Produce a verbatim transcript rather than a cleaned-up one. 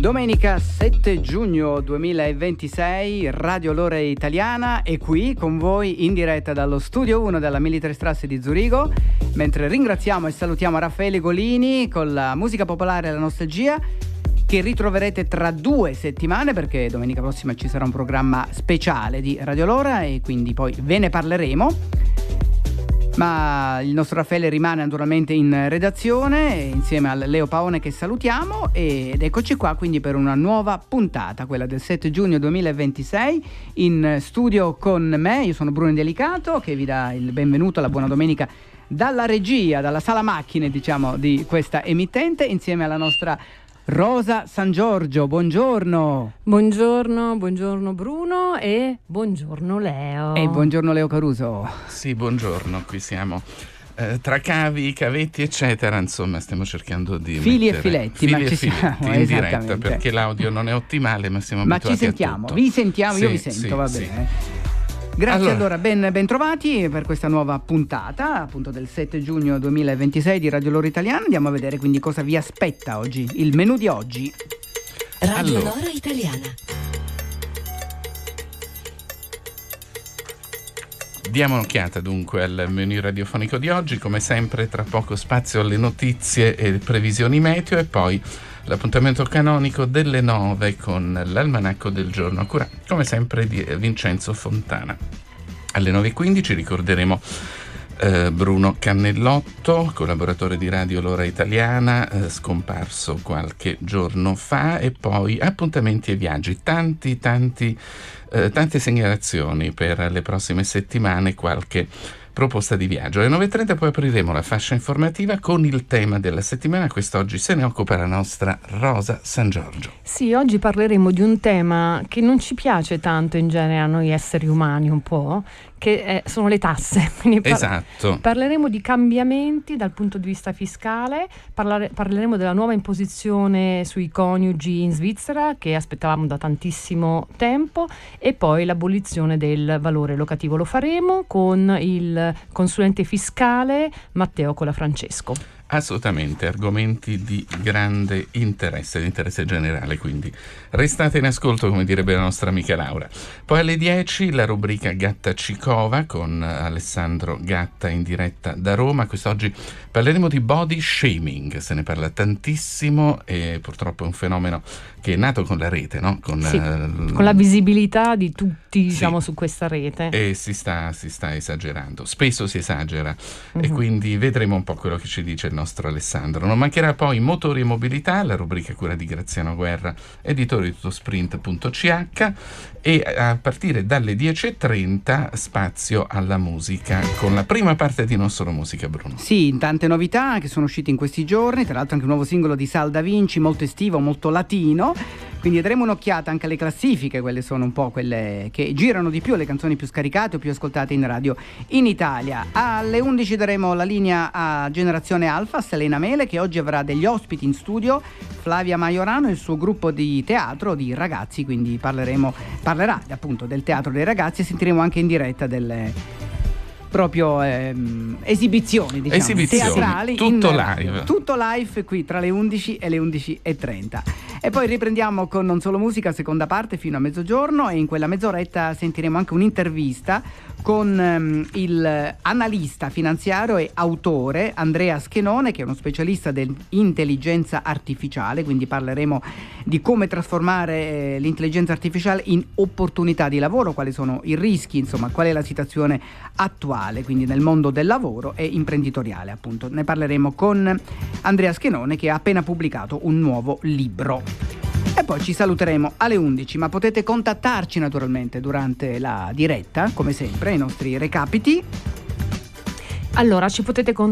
Domenica sette giugno duemilaventisei, Radio L'Ora Italiana è qui con voi in diretta dallo studio uno della Militärstraße di Zurigo, mentre ringraziamo e salutiamo Raffaele Golini con la musica popolare e la nostalgia, che ritroverete tra due settimane perché domenica prossima ci sarà un programma speciale di Radio L'Ora e quindi poi ve ne parleremo. Ma il nostro Raffaele rimane naturalmente in redazione insieme al Leo Paone, che salutiamo, ed eccoci qua quindi per una nuova puntata, quella del sette giugno duemilaventisei. In studio con me, io sono Bruno Delicato, che vi dà il benvenuto, la buona domenica dalla regia, dalla sala macchine diciamo di questa emittente, insieme alla nostra Rosa San Giorgio. Buongiorno. Buongiorno, buongiorno Bruno e buongiorno Leo. E buongiorno Leo Caruso. Sì, buongiorno, qui siamo eh, tra cavi, cavetti eccetera, insomma stiamo cercando di fili mettere... e filetti, fili ma e ci filetti siamo in diretta, perché l'audio non è ottimale, ma siamo ma abituati ci sentiamo, a tutto. vi sentiamo, sì, io vi sento, sì, va sì. bene. Grazie, allora, allora ben, ben trovati per questa nuova puntata appunto del sette giugno duemilaventisei di Radio L'Ora Italiana. Andiamo a vedere quindi cosa vi aspetta oggi, il menù di oggi. Radio allora. L'Ora Italiana. Diamo un'occhiata dunque al menù radiofonico di oggi, come sempre tra poco spazio alle notizie e previsioni meteo e poi l'appuntamento canonico delle nove con l'almanacco del giorno a cura come sempre di Vincenzo Fontana. Alle nove e quindici ricorderemo eh, Bruno Cannellotto, collaboratore di Radio L'Ora Italiana, eh, scomparso qualche giorno fa, e poi appuntamenti e viaggi, tanti tanti eh, tante segnalazioni per le prossime settimane, qualche proposta di viaggio. Alle nove e trenta poi apriremo la fascia informativa con il tema della settimana. Quest'oggi se ne occupa la nostra Rosa San Giorgio. Sì, oggi parleremo di un tema che non ci piace tanto in genere a noi esseri umani, un po', che è, sono le tasse. Quindi par- esatto. Parleremo di cambiamenti dal punto di vista fiscale, parlare- parleremo della nuova imposizione sui coniugi in Svizzera che aspettavamo da tantissimo tempo, e poi l'abolizione del valore locativo. Lo faremo con il consulente fiscale Matteo Colafrancesco. Assolutamente, argomenti di grande interesse, di interesse generale, quindi restate in ascolto, come direbbe la nostra amica Laura. Poi alle dieci la rubrica Gatta Cicova con Alessandro Gatta in diretta da Roma. Quest'oggi parleremo di body shaming, se ne parla tantissimo e purtroppo è un fenomeno che è nato con la rete, no? Con, sì, uh, con la visibilità di tutti, diciamo, sì, su questa rete. E si sta, si sta esagerando, spesso si esagera, uh-huh. E quindi vedremo un po' quello che ci dice il nostro Alessandro. Non mancherà poi Motori e Mobilità, la rubrica cura di Graziano Guerra, editore di Tutosprint punto c h, e a partire dalle dieci e trenta spazio alla musica con la prima parte di Non Solo Musica, Bruno. Sì, tante novità che sono uscite in questi giorni, tra l'altro anche un nuovo singolo di Sal Da Vinci, molto estivo, molto latino, quindi daremo un'occhiata anche alle classifiche, quelle sono un po' quelle che girano di più, le canzoni più scaricate o più ascoltate in radio in Italia. Alle undici daremo la linea a Generazione Alfa, Selena Mele, che oggi avrà degli ospiti in studio, Flavia Maiorano e il suo gruppo di teatro di ragazzi, quindi parleremo, parlerà appunto del teatro dei ragazzi e sentiremo anche in diretta delle proprio ehm, esibizioni, diciamo, esibizioni, teatrali, tutto in, live tutto live qui tra le undici e le undici e trenta. E poi riprendiamo con Non Solo Musica, seconda parte, fino a mezzogiorno, e in quella mezz'oretta sentiremo anche un'intervista con um, il analista finanziario e autore Andrea Schenone, che è uno specialista dell'intelligenza artificiale, quindi parleremo di come trasformare eh, l'intelligenza artificiale in opportunità di lavoro, quali sono i rischi, insomma, qual è la situazione attuale, quindi nel mondo del lavoro e imprenditoriale, appunto. Ne parleremo con Andrea Schenone, che ha appena pubblicato un nuovo libro. E poi ci saluteremo alle undici, ma potete contattarci naturalmente durante la diretta, come sempre, i nostri recapiti. Allora, ci potete contattare